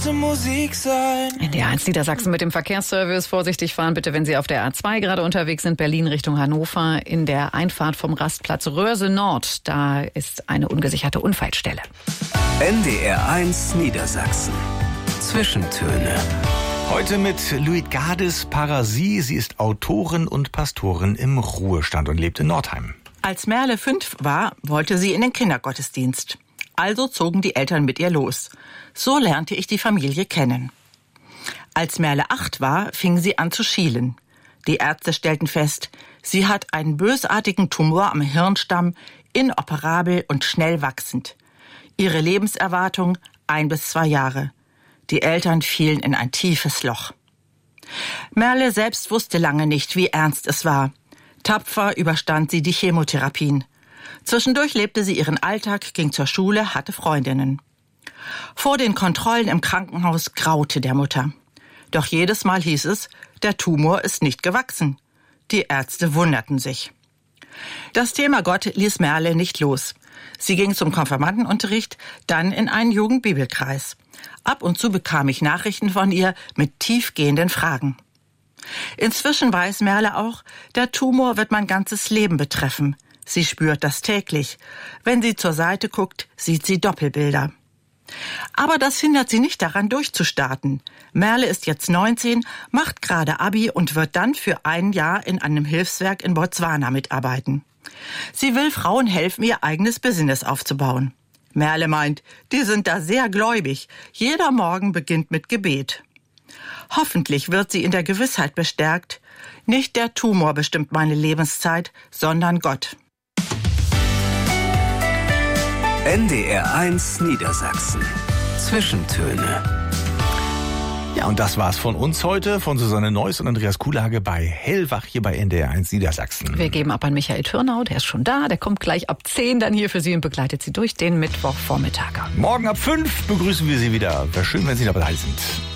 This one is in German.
Musik sein. NDR 1 Niedersachsen mit dem Verkehrsservice. Vorsichtig fahren bitte, wenn Sie auf der A2 gerade unterwegs sind, Berlin Richtung Hannover. In der Einfahrt vom Rastplatz Röhrse Nord, da ist eine ungesicherte Unfallstelle. NDR 1 Niedersachsen. Zwischentöne. Heute mit Luitgardis Parasi. Sie ist Autorin und Pastorin im Ruhestand und lebt in Nordheim. Als Merle 5 war, wollte sie in den Kindergottesdienst. Also zogen die Eltern mit ihr los. So lernte ich die Familie kennen. Als Merle 8 war, fing sie an zu schielen. Die Ärzte stellten fest, sie hat einen bösartigen Tumor am Hirnstamm, inoperabel und schnell wachsend. Ihre Lebenserwartung 1 bis 2 Jahre. Die Eltern fielen in ein tiefes Loch. Merle selbst wusste lange nicht, wie ernst es war. Tapfer überstand sie die Chemotherapien. Zwischendurch lebte sie ihren Alltag, ging zur Schule, hatte Freundinnen. Vor den Kontrollen im Krankenhaus graute der Mutter. Doch jedes Mal hieß es, der Tumor ist nicht gewachsen. Die Ärzte wunderten sich. Das Thema Gott ließ Merle nicht los. Sie ging zum Konfirmandenunterricht, dann in einen Jugendbibelkreis. Ab und zu bekam ich Nachrichten von ihr mit tiefgehenden Fragen. Inzwischen weiß Merle auch, der Tumor wird mein ganzes Leben betreffen. Sie spürt das täglich. Wenn sie zur Seite guckt, sieht sie Doppelbilder. Aber das hindert sie nicht daran, durchzustarten. Merle ist jetzt 19, macht gerade Abi und wird dann für 1 Jahr in einem Hilfswerk in Botswana mitarbeiten. Sie will Frauen helfen, ihr eigenes Business aufzubauen. Merle meint, die sind da sehr gläubig. Jeder Morgen beginnt mit Gebet. Hoffentlich wird sie in der Gewissheit bestärkt, nicht der Tumor bestimmt meine Lebenszeit, sondern Gott. NDR 1 Niedersachsen. Zwischentöne. Ja, und das war's von uns heute, von Susanne Neuss und Andreas Kuhlhage bei Hellwach hier bei NDR 1 Niedersachsen. Wir geben ab an Michael Türnau, der ist schon da, der kommt gleich ab 10 dann hier für Sie und begleitet Sie durch den Mittwochvormittag. Morgen ab 5 begrüßen wir Sie wieder. Wäre schön, wenn Sie dabei sind.